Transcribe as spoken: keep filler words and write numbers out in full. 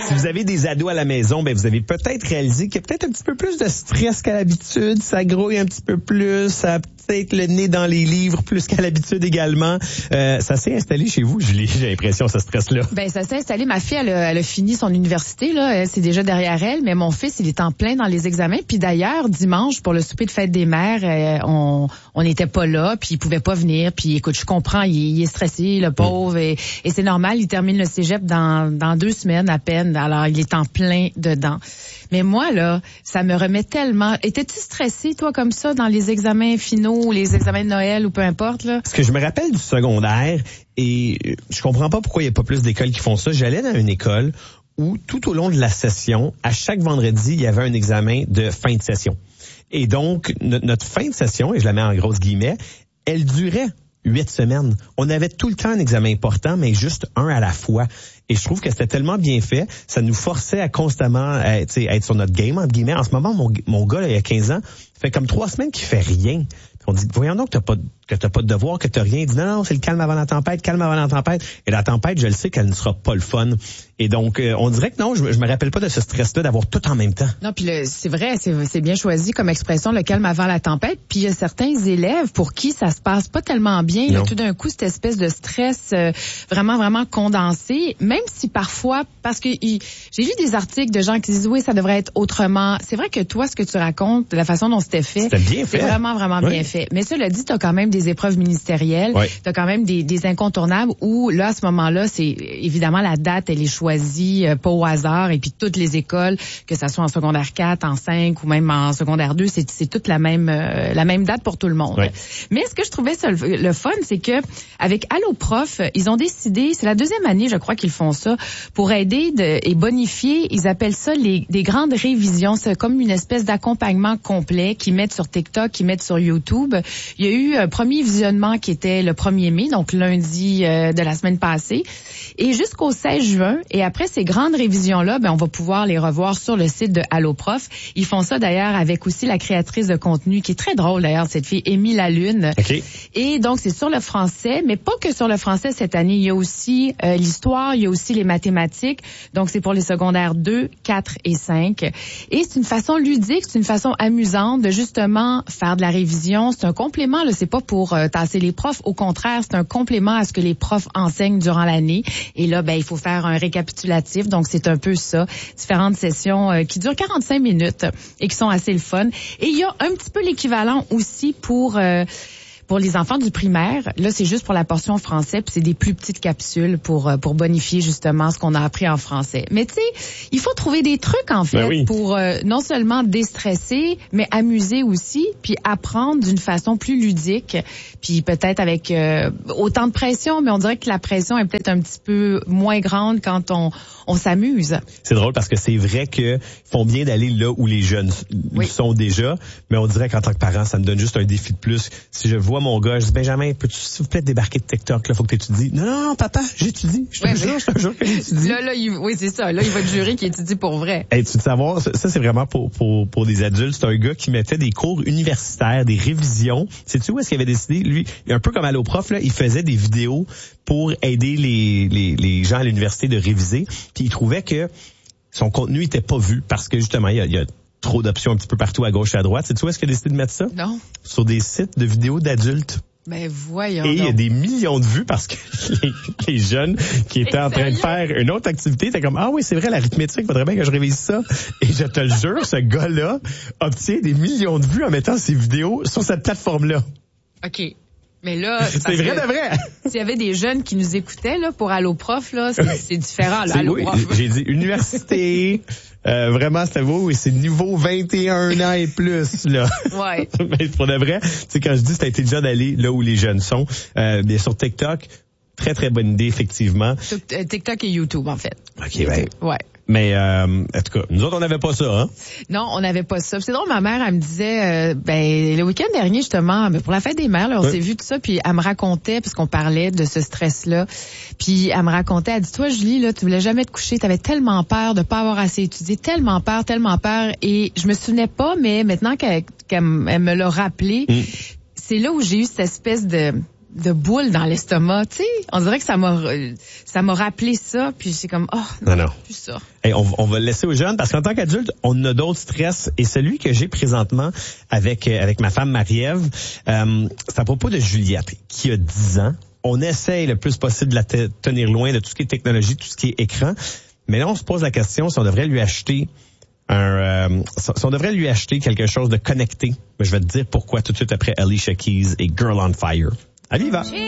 Si vous avez des ados à la maison, ben vous avez peut-être réalisé qu'il y a peut-être un petit peu plus de stress qu'à l'habitude. Ça grouille un petit peu plus, ça a peut-être le nez dans les livres plus qu'à l'habitude également. Euh, ça s'est installé chez vous, Julie, j'ai l'impression, ce stress-là. Ben ça s'est installé. Ma fille, elle a, elle a fini son université, là. Elle, c'est déjà derrière elle, mais mon fils, il est en plein dans les examens. Puis d'ailleurs, dimanche, pour le souper de fête des mères, euh, on on n'était pas là, puis il pouvait pas venir. Puis écoute, je comprends, il, il est stressé, le pauvre, et, et c'est normal, il termine le cégep dans, dans deux semaines à peine. Alors, il est en plein dedans. Mais moi, là, ça me remet tellement... Étais-tu stressé, toi, comme ça, dans les examens finaux, ou les examens de Noël, ou peu importe, là? Parce que je me rappelle du secondaire, et je comprends pas pourquoi il y a pas plus d'écoles qui font ça. J'allais dans une école où, tout au long de la session, à chaque vendredi, il y avait un examen de fin de session. Et donc, notre, notre fin de session, et je la mets en grosses guillemets, elle durait huit semaines. On avait tout le temps un examen important, mais juste un à la fois. Et je trouve que c'était tellement bien fait, ça nous forçait à constamment à, être sur notre game, entre guillemets. En ce moment, mon, mon gars, là, il y a quinze ans, ça fait comme trois semaines qu'il fait rien. Puis on dit, voyons donc que t'as pas, que t'as pas de devoir, que t'as rien. Il dit, non, non, c'est le calme avant la tempête, calme avant la tempête. Et la tempête, je le sais qu'elle ne sera pas le fun. Et donc, euh, on dirait que non, je, je me rappelle pas de ce stress-là d'avoir tout en même temps. Non, puis le, c'est vrai, c'est, c'est bien choisi comme expression, le calme avant la tempête. Puis il y a certains élèves pour qui ça se passe pas tellement bien. Là, tout d'un coup, cette espèce de stress euh, vraiment, vraiment condensé, même si parfois, parce que il, j'ai lu des articles de gens qui disent, oui, ça devrait être autrement. C'est vrai que toi, ce que tu racontes, de la façon dont c'était fait, c'était bien fait. C'est vraiment, vraiment oui. bien fait. Mais cela dit, tu as quand même des épreuves ministérielles, oui. tu as quand même des, des incontournables où, là, à ce moment-là, c'est évidemment la date, elle est choisie, euh, pas au hasard, et puis toutes les écoles, que ça soit en secondaire quatre, en cinq ou même en secondaire deux, c'est, c'est toute la même euh, la même date pour tout le monde. Oui. Mais ce que je trouvais ça, le, le fun, c'est que avec Allo Prof, ils ont décidé, c'est la deuxième année, je crois, qu'ils font ça, pour aider de, et bonifier, ils appellent ça les, des grandes révisions. C'est comme une espèce d'accompagnement complet qu'ils mettent sur TikTok, qu'ils mettent sur YouTube. Il y a eu un premier visionnement qui était le premier mai, donc lundi euh, de la semaine passée, et jusqu'au seize juin. Et après ces grandes révisions-là, ben on va pouvoir les revoir sur le site de Allo Prof. Ils font ça d'ailleurs avec aussi la créatrice de contenu, qui est très drôle d'ailleurs, cette fille, Émile Lalune. Okay. Et donc c'est sur le français, mais pas que sur le français cette année. Il y a aussi euh, l'histoire, il y a aussi les mathématiques. Donc c'est pour les secondaires deux, quatre et cinq. Et c'est une façon ludique, c'est une façon amusante de justement faire de la révision. C'est un complément, là, c'est pas pour euh, tasser les profs. Au contraire, c'est un complément à ce que les profs enseignent durant l'année. Et là, ben il faut faire un récapitulatif. Donc c'est un peu ça. Différentes sessions euh, qui durent quarante-cinq minutes et qui sont assez le fun. Et il y a un petit peu l'équivalent aussi pour... Euh, Pour les enfants du primaire, là, c'est juste pour la portion français, puis c'est des plus petites capsules pour pour bonifier justement ce qu'on a appris en français. Mais tu sais, il faut trouver des trucs, en fait, ben oui. pour euh, non seulement déstresser, mais amuser aussi, puis apprendre d'une façon plus ludique, puis peut-être avec euh, autant de pression, mais on dirait que la pression est peut-être un petit peu moins grande quand on on s'amuse. C'est drôle parce que c'est vrai qu'ils font bien d'aller là où les jeunes oui. sont déjà, mais on dirait qu'en tant que parent, ça me donne juste un défi de plus. Si je vois mon gars, je dis, Benjamin, peux-tu s'il vous plaît débarquer de TikTok, là, faut que tu étudies. Non, non, non, papa, j'étudie. Je te ouais, jure, je te jure que j'étudie. Là, là, il, oui, c'est ça. Là, il va te jurer qu'il étudie pour vrai. Hey, tu veux savoir, ça, ça, c'est vraiment pour, pour, pour des adultes. C'est un gars qui mettait des cours universitaires, des révisions. Sais-tu où est-ce qu'il avait décidé? Lui, un peu comme Allo Prof, là, il faisait des vidéos pour aider les, les, les gens à l'université de réviser. Puis il trouvait que son contenu était pas vu parce que justement, il y a, il y a trop d'options un petit peu partout à gauche et à droite. Sais-tu où est-ce qu'il a décidé de mettre ça? Non. Sur des sites de vidéos d'adultes. Ben voyons. Et il y a des millions de vues parce que les, les jeunes qui étaient en train de faire une autre activité étaient comme, ah oui, c'est vrai, l'arithmétique, faudrait bien que je révise ça. Et je te le jure, ce gars-là obtient des millions de vues en mettant ses vidéos sur cette plateforme-là. OK. Mais là, c'est vrai de vrai. S'il y avait des jeunes qui nous écoutaient là pour Allo Prof, là, c'est, c'est différent. Là, c'est, Allo oui, Prof. J'ai dit université. Euh, vraiment, c'était beau et c'est niveau vingt et un ans et plus, là. Ouais. Mais pour de vrai, tu sais, quand je dis c'est intelligent d'aller là où les jeunes sont, euh, bien sur TikTok, très, très bonne idée, effectivement. TikTok et YouTube, en fait. OK, ben. Ouais. Mais, euh, en tout cas, nous autres, on n'avait pas ça, hein? Non, on n'avait pas ça. C'est drôle, ma mère, elle me disait, euh, ben, le week-end dernier, justement, pour la fête des mères, là, on ouais. s'est vu tout ça, puis elle me racontait, parce qu'on parlait de ce stress-là, puis elle me racontait, elle dit, toi, Julie, là, tu voulais jamais te coucher, t'avais tellement peur de pas avoir assez étudié, tellement peur, tellement peur, et je me souvenais pas, mais maintenant qu'elle, qu'elle elle me l'a rappelé, mm. c'est là où j'ai eu cette espèce de... de boule dans l'estomac, tu sais. On dirait que ça m'a ça m'a rappelé ça, puis c'est comme, oh, non, non, non. plus ça. Hey, on, on va le laisser aux jeunes, parce qu'en tant qu'adulte, on a d'autres stress, et celui que j'ai présentement avec avec ma femme Marie-Ève, euh, c'est à propos de Juliette, qui a dix ans. On essaye le plus possible de la te- tenir loin de tout ce qui est technologie, tout ce qui est écran, mais là, on se pose la question si on devrait lui acheter un, euh, si on devrait lui acheter quelque chose de connecté. Je vais te dire pourquoi tout de suite après Alicia Keys et Girl on Fire. Allez, y va!